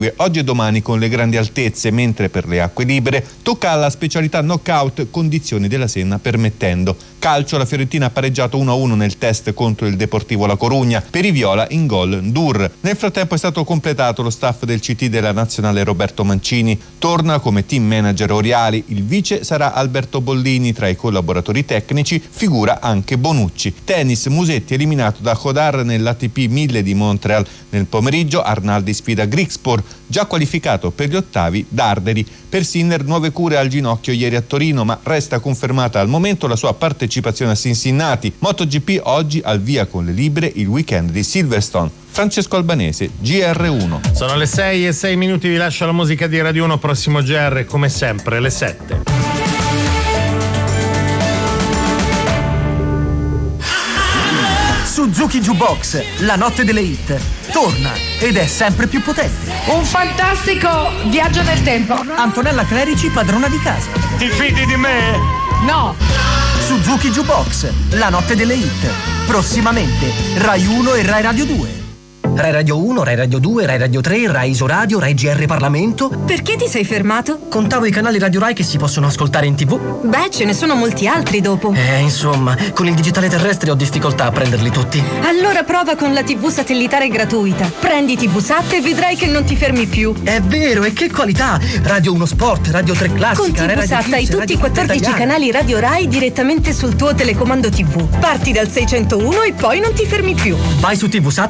oggi e domani con le grandi altezze, mentre per le acque libere tocca alla specialità knockout, condizioni della Senna permettendo. Calcio, la Fiorentina ha pareggiato 1-1 nel test contro il Deportivo La Corugna, per i viola in gol Ndur. Nel frattempo è stato completato lo staff del CT della nazionale Roberto Mancini. Torna come team manager Oriali, il vice sarà Alberto Bollini, tra i collaboratori tecnici figura anche Bonucci. Tennis, Musetti eliminato da Hodar nell'ATP 1000 di Montreal. Nel pomeriggio Arnaldi sfida Grigspor, già qualificato per gli ottavi Darderi. Per Sinner nuove cure al ginocchio ieri a Torino, ma resta confermata al momento la sua partecipazione a Cincinnati. MotoGP oggi al via con le libere il weekend di Silverstone. Francesco Albanese, GR1. Sono le 6:06, vi lascio la musica di Radio 1, prossimo GR come sempre, le 7. Suzuki Jukebox, la notte delle hit, torna ed è sempre più potente. Un fantastico viaggio nel tempo. Antonella Clerici, padrona di casa. Ti fidi di me? No. Suzuki Jukebox, la notte delle hit, prossimamente Rai 1 e Rai Radio 2. Rai Radio 1, Rai Radio 2, Rai Radio 3, Rai Isoradio, Rai GR Parlamento. Perché ti sei fermato? Contavo i canali Radio Rai che si possono ascoltare in TV. Beh, ce ne sono molti altri dopo. Insomma, con il digitale terrestre ho difficoltà a prenderli tutti. Allora prova con la TV satellitare gratuita. Prendi TV Sat e vedrai che non ti fermi più. È vero, e che qualità! Radio 1 Sport, Radio 3 Classica, con TV Radio Sat Kids, hai tutti i 14 italiana. canali Radio Rai direttamente sul tuo telecomando TV. Parti dal 601 e poi non ti fermi più. Vai su tvsat.it